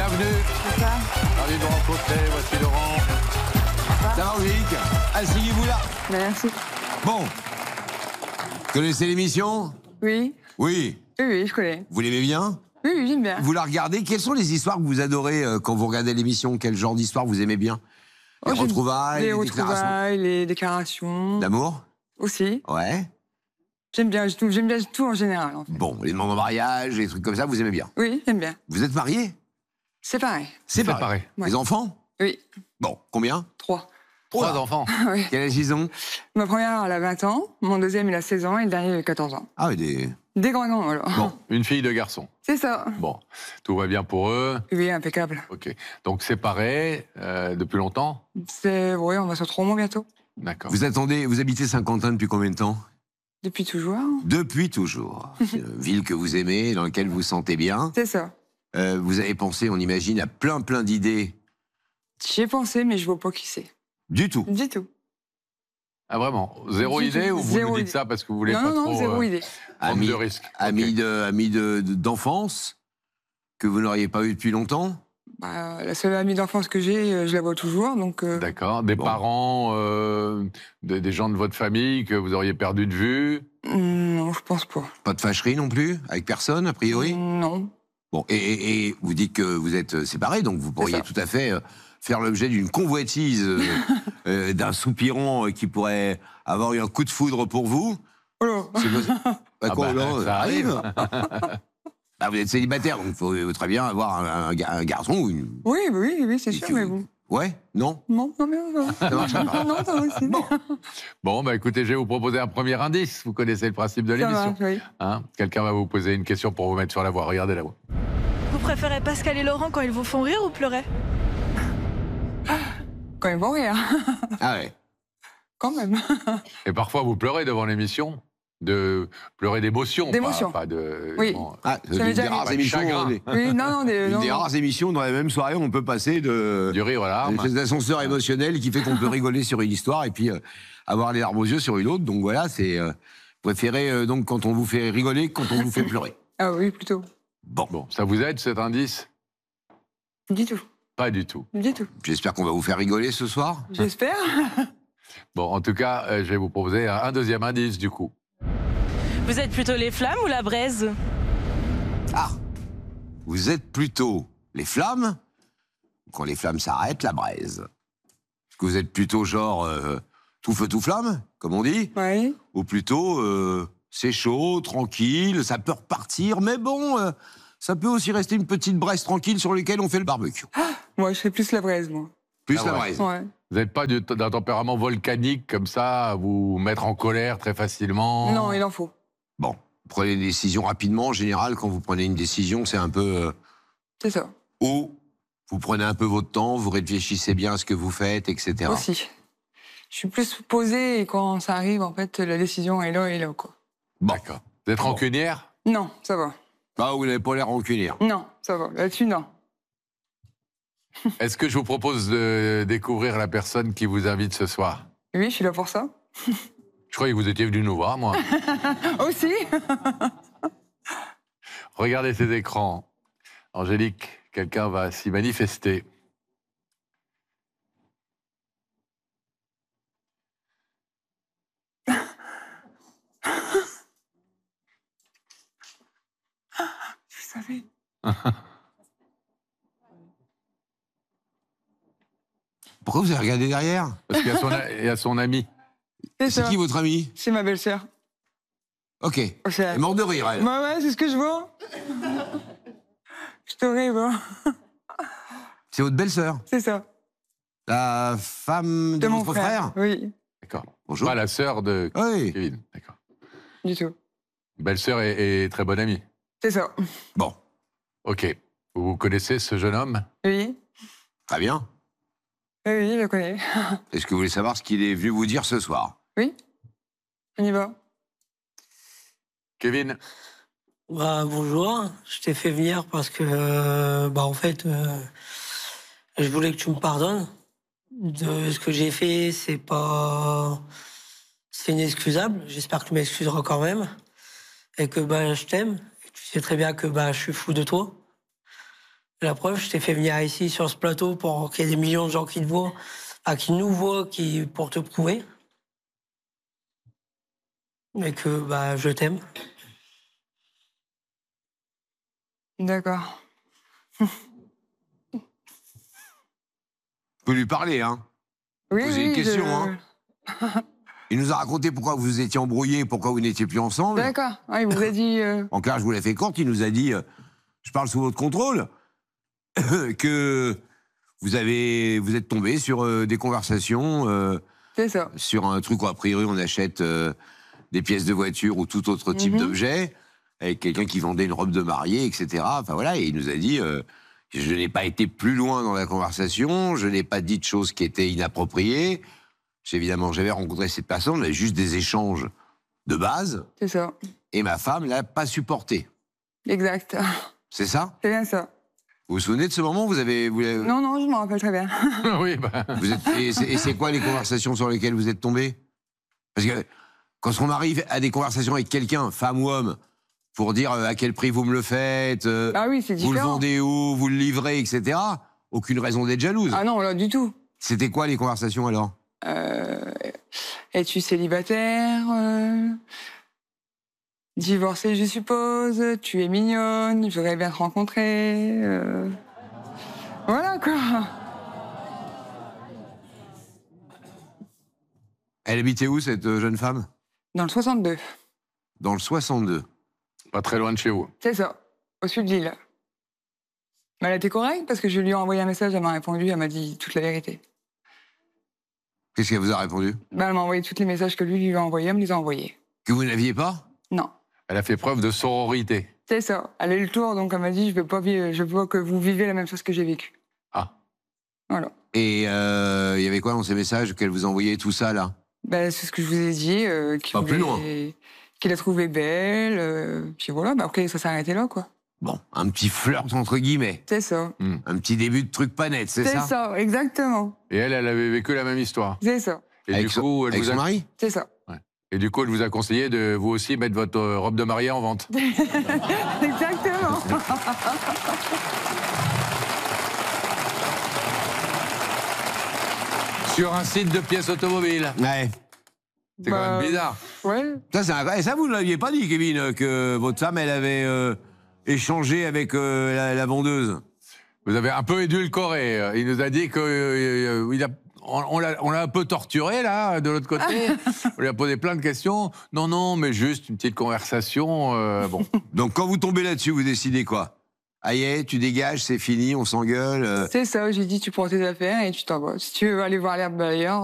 Bienvenue. C'est ça. Ravi de vous rencontrer. Voici Laurent. Ça va, Angélique? Asseyez-vous là. Merci. Bon. Connaissez l'émission? Oui. Oui. Oui, je connais. Vous l'aimez bien? Oui, j'aime bien. Vous la regardez? Quelles sont les histoires que vous adorez quand vous regardez l'émission? Quel genre d'histoire vous aimez bien? Les retrouvailles, Les déclarations retrouvailles, les déclarations. d'amour? Aussi. Ouais. J'aime bien tout en général, en fait. Bon, les demandes en mariage, les trucs comme ça, vous aimez bien? Oui, j'aime bien. Vous êtes marié? C'est pareil. C'est pareil. Ouais. Les enfants? Oui. Bon, combien? 3. 3 enfants. Oui. Quel âge ils ont? Ma première, elle a 20 ans. Mon deuxième, il a 16 ans. Et le dernier, il a 14 ans. Ah, des... Des grands, alors. Bon, une fille, 2 garçons. C'est ça. Bon, tout va bien pour eux. Oui, impeccable. Ok. Donc séparés depuis longtemps? Oui, on va sur 3 mois bientôt. D'accord. Vous habitez Saint-Quentin depuis combien de temps? Depuis toujours. Depuis toujours. C'est une ville que vous aimez, dans laquelle vous vous sentez bien. C'est ça. Vous avez pensé, on imagine, à plein d'idées. J'y ai pensé, mais je vois pas qui c'est. Du tout. Du tout. Ah vraiment? Zéro idée ou vous Zéro nous dites idée. ça parce que vous voulez Non, pas non, trop non, zéro idée. prendre de risques? Amis Ok. d'enfance que vous n'auriez pas eu depuis longtemps? Bah, la seule amie d'enfance que j'ai, je la vois toujours, donc... D'accord. Des Bon. parents, des gens de votre famille que vous auriez perdu de vue? Non, je pense pas. Pas de fâcherie non plus? Avec personne, a priori? Non. Bon, et vous dites que vous êtes séparés, donc vous pourriez ça. tout à fait faire l'objet d'une convoitise, d'un soupirant qui pourrait avoir eu un coup de foudre pour vous. Oh là. C'est possible. Bah, quoi, non, ça arrive. Bah, vous êtes célibataire, donc il faut très bien avoir un garçon ou une... Oui, c'est Et sûr, que mais vous- bon. Ouais? Non? Non, mais... Ça marchera pas. Non, ça va aussi. Bon, bah écoutez, je vais vous proposer un premier indice. Vous connaissez le principe de Ça l'émission. va, oui. Hein? Quelqu'un va vous poser une question pour vous mettre sur la voie. Regardez la voie. Vous préférez Pascal et Laurent quand ils vous font rire ou pleurer? Quand ils vont rire. Ah ouais. Quand même. Et parfois, vous pleurez devant l'émission. De pleurer d'émotion. D'émotion. Pas de... Oui. bon, Ah, Ça m'est une des déjà rares arrivé. émissions... Chagrin. Oui, non, Une non. des rares émissions dans la même soirée, on peut passer de... du rire à Une larmes. espèce d'ascenseur émotionnel qui fait qu'on peut rigoler sur une histoire et puis avoir les larmes aux yeux sur une autre. Donc voilà, c'est... préférez donc quand on vous fait rigoler que quand on vous fait pleurer. Ah oui, plutôt. Bon, Bon, ça vous aide cet indice? Du tout. Pas du tout. Du tout. j'espère qu'on va vous faire rigoler ce soir. J'espère. Bon, en tout cas, je vais vous proposer un deuxième indice du coup. Vous êtes plutôt les flammes ou la braise? Ah, vous êtes plutôt les flammes, quand les flammes s'arrêtent, la braise. Est-ce que vous êtes plutôt genre tout feu, tout flamme, comme on dit, Oui. ou plutôt c'est chaud, tranquille, ça peut repartir, mais bon, ça peut aussi rester une petite braise tranquille sur laquelle on fait le barbecue. Moi, je fais plus la braise, moi. Plus Ah la ouais. braise. Ouais. Vous n'êtes pas d'un tempérament volcanique comme ça, à vous mettre en colère très facilement? Non, il en faut. Bon, prenez des décisions rapidement. En général, quand vous prenez une décision, c'est un peu... C'est ça. ou vous prenez un peu votre temps, vous réfléchissez bien à ce que vous faites, etc. Aussi. Je suis plus posée et quand ça arrive, en fait, la décision est là, quoi. Bon. D'accord. Vous êtes rancunière? Non, ça va. Ah, vous n'avez pas l'air rancunière. Non, ça va. Là-dessus, non. Est-ce que je vous propose de découvrir la personne qui vous invite ce soir? Oui, je suis là pour ça. Je croyais que vous étiez venu nous voir, moi. Aussi. Regardez ces écrans. Angélique, quelqu'un va s'y manifester. Vous savez. Pourquoi vous avez regardé derrière? Parce qu'il y a il y a son ami. C'est C'est ça. qui votre ami? C'est ma belle-sœur. Ok. Elle C'est- est morte de rire, elle. Ouais, c'est ce que je vois. Je te rêve, hein. C'est votre belle-sœur? C'est ça. La femme de mon votre frère? Oui, D'accord. Bonjour. Pas la sœur de Oui. Kevin. D'accord. du tout. Belle-sœur et très bonne amie. C'est ça. Bon, Ok. Vous connaissez ce jeune homme? Oui. très bien. Oui, je le connais. Est-ce que vous voulez savoir ce qu'il est venu vous dire ce soir? Oui. On y va. Kevin? Bah, bonjour, je t'ai fait venir parce que, en fait, je voulais que tu me pardonnes. De ce que j'ai fait, c'est inexcusable. J'espère que tu m'excuseras quand même. Et que, je t'aime. Et tu sais très bien que, je suis fou de toi. La preuve, je t'ai fait venir ici sur ce plateau pour qu'il y ait des millions de gens qui te voient, qui nous voient, pour te prouver. Et que je t'aime. D'accord. Je peux lui parler, hein. Oui, Poser une question, hein. Il nous a raconté pourquoi vous étiez embrouillés, pourquoi vous n'étiez plus ensemble. D'accord. Ah, il vous a dit... En clair, je vous l'ai fait courte, il nous a dit, je parle sous votre contrôle, que vous êtes tombé sur des conversations, C'est ça. sur un truc où a priori on achète des pièces de voiture ou tout autre type d'objet, avec quelqu'un qui vendait une robe de mariée, etc. Enfin voilà, et il nous a dit, je n'ai pas été plus loin dans la conversation, je n'ai pas dit de choses qui étaient inappropriées. Évidemment, j'avais rencontré cette personne, on avait juste des échanges de base. C'est ça. Et ma femme l'a pas supporté. Exact. C'est ça? C'est bien ça. Vous vous souvenez de ce moment? Vous avez... Non, non, je m'en rappelle très bien. Oui, bah. Et c'est quoi les conversations sur lesquelles vous êtes tombés? Parce que quand on arrive à des conversations avec quelqu'un, femme ou homme, pour dire à quel prix vous me le faites, Ah oui, c'est vous le différent. vendez où, vous le livrez, etc., aucune raison d'être jalouse. Ah non, là, du tout. C'était quoi les conversations alors? Es-tu célibataire? Divorcée, je suppose. Tu es mignonne. Je voudrais bien te rencontrer. Voilà, quoi. Elle habitait où, cette jeune femme? Dans le 62. Dans le 62. Pas très loin de chez vous. C'est ça. Au sud de l'île. Mais elle était correcte parce que je lui ai envoyé un message, elle m'a répondu, elle m'a dit toute la vérité. Qu'est-ce qu'elle vous a répondu? Elle m'a envoyé tous les messages que lui a envoyés, elle me les a envoyés. Que vous n'aviez pas? Non. Elle a fait preuve de sororité. C'est ça. Elle a eu le tour, donc elle m'a dit, je veux que vous vivez la même chose que j'ai vécu. Ah. Voilà. Et il y avait quoi dans ces messages qu'elle vous envoyait, tout ça, là? Ben, c'est ce que je vous ai dit. Pas plus loin. Qu'il a trouvé belle. Puis voilà, après, ça s'est arrêté là, quoi. Bon, un petit flirt, entre guillemets. C'est ça. Un petit début de truc pas net, c'est ça? C'est ça, exactement. Et elle avait vécu la même histoire. C'est ça. Et Avec du coup, avec son mari? C'est ça. Et du coup, elle vous a conseillé de vous aussi mettre votre robe de mariée en vente. Exactement. Sur un site de pièces automobiles. Ouais. C'est quand même bizarre. Ouais. Et ça, vous ne l'aviez pas dit, Kevin, que votre femme, elle avait échangé avec la vendeuse. Vous avez un peu édulcoré. Il nous a dit que on l'a un peu torturé, là, de l'autre côté. On lui a posé plein de questions. Non, non, mais juste une petite conversation. Bon. Donc, quand vous tombez là-dessus, vous décidez quoi? Aïe, tu dégages, c'est fini, on s'engueule. C'est ça, j'ai dit tu prends tes affaires et tu t'en vas. Si tu veux aller voir l'herbe ailleurs,